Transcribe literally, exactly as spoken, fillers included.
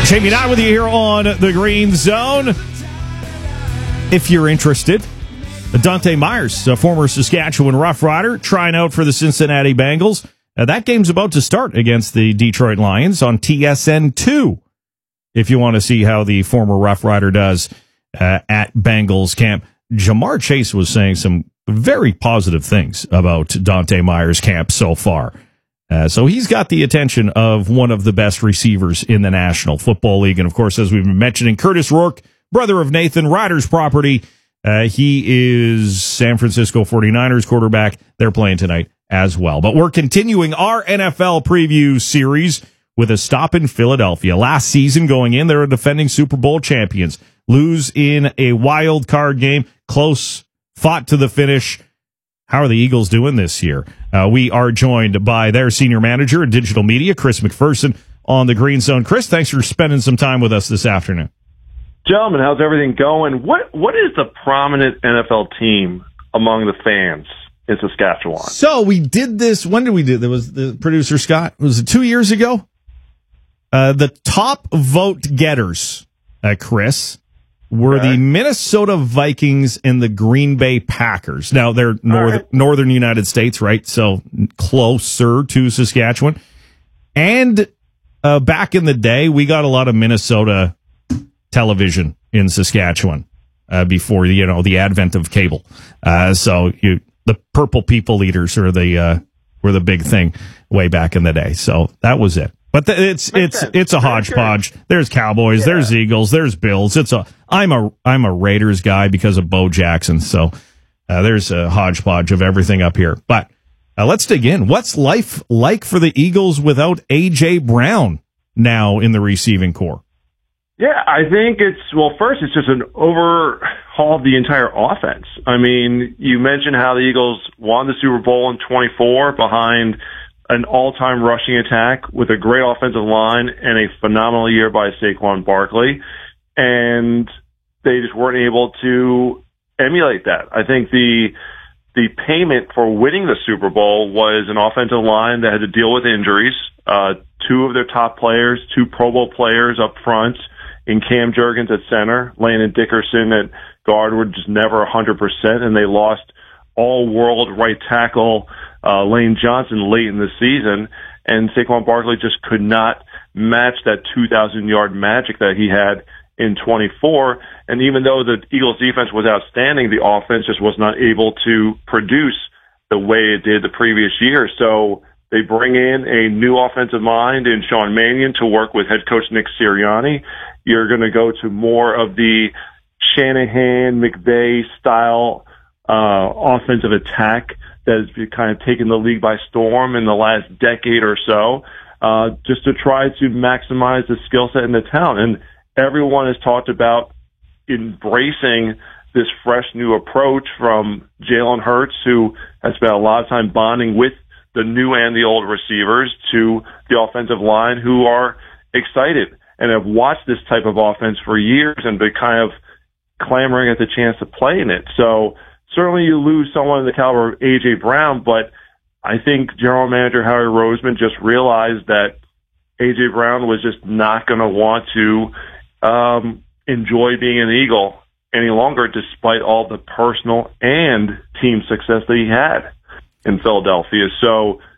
Jamie Knott with you here on the Green Zone. If you're interested, Dante Myers, a former Saskatchewan Rough Rider, trying out for the Cincinnati Bengals. Uh, that game's about to start against the Detroit Lions on T S N two. If you want to see how the former Rough Rider does uh, at Bengals camp. Jamar Chase was saying some very positive things about Dante Myers' camp so far. Uh, so he's got the attention of one of the best receivers in the National Football League. And, of course, as we've been mentioning, Curtis Rourke, brother of Nathan, Riders property. Uh, he is San Francisco forty-niners quarterback. They're playing tonight as well. But we're continuing our N F L preview series with a stop in Philadelphia. Last season going in, they were defending Super Bowl champions. Lose in a wild card game. Close, fought to the finish. How are the Eagles doing this year? Uh, we are joined by their senior manager at digital media, Chris McPherson, on the Green Zone. Chris, thanks for spending some time with us this afternoon. Gentlemen, how's everything going? What What is the prominent N F L team among the fans in Saskatchewan? So we did this. When did we do? There was the producer Scott. Was it two years ago? Uh, the top vote getters, uh, Chris, were okay. the Minnesota Vikings and the Green Bay Packers. Now, they're north, right. northern United States, right? So closer to Saskatchewan. And uh, back in the day, we got a lot of Minnesota television in Saskatchewan uh, before, you know, the advent of cable. Uh, so you, the Purple People Eaters are the, uh, were the big thing way back in the day. So that was it. But the, it's Makes it's sense. it's a hodgepodge. There's Cowboys, yeah. there's Eagles, there's Bills. It's a I'm a I'm a Raiders guy because of Bo Jackson. So uh, there's a hodgepodge of everything up here. But uh, let's dig in. What's life like for the Eagles without A J Brown now in the receiving corps? Yeah, I think it's well. First, it's just an overhaul of the entire offense. I mean, you mentioned how the Eagles won the Super Bowl in twenty-four behind an all-time rushing attack with a great offensive line and a phenomenal year by Saquon Barkley. And they just weren't able to emulate that. I think the the payment for winning the Super Bowl was an offensive line that had to deal with injuries. Uh, two of their top players, two Pro Bowl players up front, in Cam Jurgens at center, Landon Dickerson at guard were just never one hundred percent, and they lost all-world right tackle uh, Lane Johnson late in the season, and Saquon Barkley just could not match that two thousand yard magic that he had in twenty-four. And even though the Eagles defense was outstanding, the offense just was not able to produce the way it did the previous year. So they bring in a new offensive mind in Sean Mannion to work with head coach Nick Sirianni. You're going to go to more of the Shanahan, McVay style uh, offensive attack that has kind of taken the league by storm in the last decade or so, uh, just to try to maximize the skill set in the talent. And everyone has talked about embracing this fresh new approach from Jalen Hurts, who has spent a lot of time bonding with the new and the old receivers, to the offensive line, who are excited and have watched this type of offense for years and been kind of clamoring at the chance to play in it. So certainly you lose someone in the caliber of A J Brown, but I think General Manager Howie Roseman just realized that A J Brown was just not going to want to um, enjoy being an Eagle any longer, despite all the personal and team success that he had in Philadelphia. So